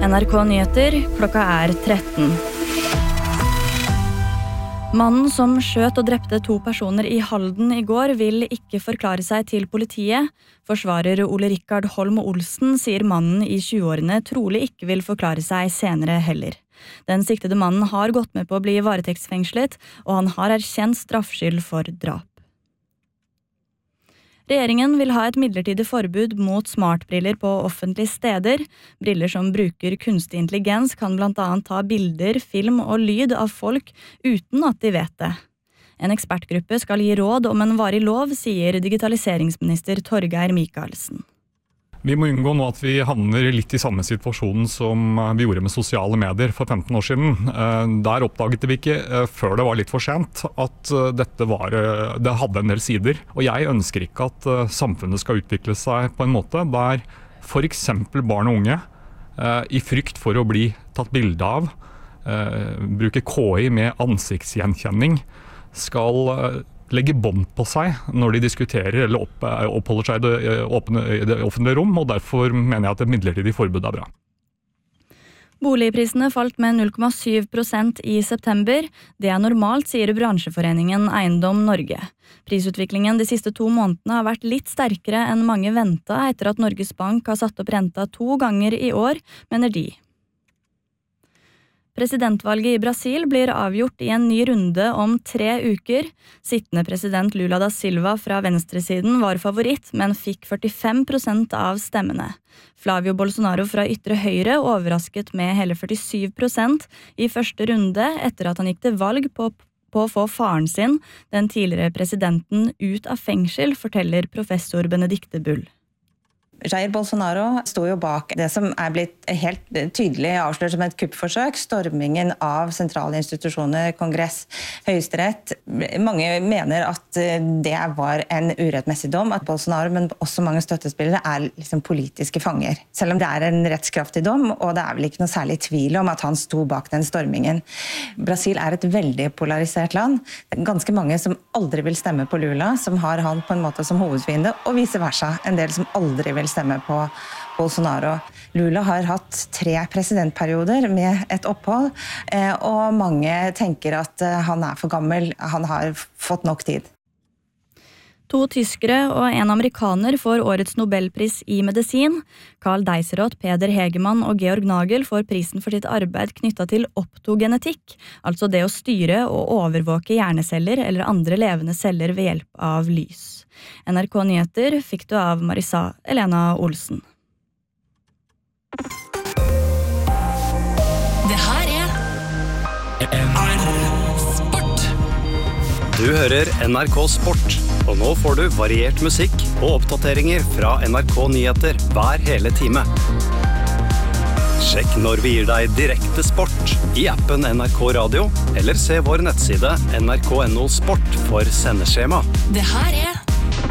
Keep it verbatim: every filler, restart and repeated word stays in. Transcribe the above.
N R K Nyheter, klokka er tretten. Mannen som skjøt og drepte to personer i Halden i går vil ikke forklare seg til politiet. Forsvarer Ole Rikard Holm Olsen sier mannen i tjueårene trolig ikke vil forklare seg senere heller. Den siktede mannen har gått med på å bli varetektsfengslet, og han har erkjent straffskyld for drap. Regjeringen vil ha et midlertidig forbud mot smartbriller på offentlige steder. Briller som bruker kunstig intelligens kan blant annet ta bilder, film og lyd av folk uten at de vet det. En ekspertgruppe skal gi råd om en varig lov, sier digitaliseringsminister Torgeir Micaelsen. Vi må unngå nå at vi havner litt i samme situasjonen som vi gjorde med sosiale medier for femten år siden. Der oppdaget vi ikke, før det var litt for sent, at dette var, det hadde en del sider. Og jeg ønsker ikke at samfunnet skal utvikle seg på en måte der for eksempel barn og unge, i frykt for å bli tatt bilde av, bruke K I med ansiktsgjenkjenning, skal legge bånd på seg når de diskuterer eller opp, oppholder seg i det, åpne, i det offentlige rom, og derfor mener jeg at et midlertidig forbud er bra. Boligprisene falt med null komma syv prosent i september. Det er normalt, sier bransjeforeningen Eiendom Norge. Prisutviklingen de siste to månedene har vært litt sterkere enn mange ventet etter at Norges Bank har satt opp renta to ganger i år, mener de. Presidentvalget i Brasil blir avgjort i en ny runde om tre uker. Sittende president Lula da Silva fra venstresiden var favoritt, men fikk førtifem prosent av stemmene. Flavio Bolsonaro fra ytre høyre overrasket med hele førtisyv prosent i første runde etter at han gikk til valg på, på å få faren sin, den tidligere presidenten, ut av fengsel, forteller professor Benedikte Bull. Jair Bolsonaro står jo bak det som er blitt helt tydelig avslørt som et kuppforsøk, stormingen av sentrale institusjoner, kongress, høyesterett. Mange mener at det var en urettmessig dom, at Bolsonaro, men også mange støttespillere, er liksom politiske fanger. Selv om det er en rettskraftig dom, og det er vel ikke noe særlig tvil om at han sto bak den stormingen. Brasil er et veldig polarisert land. Ganske mange som aldri vil stemme på Lula, som har han på en måte som hovedfiende, og vice versa. En del som aldri vil stemme på Bolsonaro. Lula har hatt tre presidentperioder med et opphold, og mange tenker at han er for gammel, han har fått nok tid. To tyskere og en amerikaner får årets Nobelpris i medisin. Carl Deiseroth, Peder Hegemann og Georg Nagel får prisen for sitt arbeid knyttet til optogenetikk, altså det å styre og overvåke hjerneceller eller andre levende celler ved hjelp av lys. N R K Nyheter fikk du av Marisa Elena Olsen. Det her er N R K Sport. Du hører N R K Sport, og nå får du variert musikk og oppdateringer fra N R K Nyheter hver hele time. Sjekk når vi gir deg direkte sport i appen N R K Radio, eller se vår nettside N R K punktum N O Sport for sendeskjema. Det her er